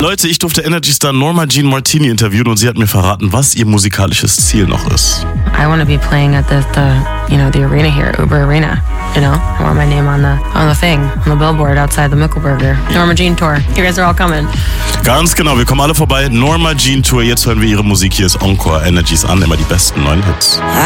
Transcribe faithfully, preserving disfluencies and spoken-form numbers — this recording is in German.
Leute, ich durfte Energy-Star Norma Jean Martini interviewen und sie hat mir verraten, was ihr musikalisches Ziel noch ist. I want to be playing at the, the, you know, the arena here, Uber Arena. You know, I want my name on the on the thing, on the billboard outside the Mickelburger. Norma Jean Tour. You guys are all coming. Ganz genau, wir kommen alle vorbei. Norma Jean Tour. Jetzt hören wir ihre Musik. Hier ist Encore Energies an, immer die besten neuen Hits.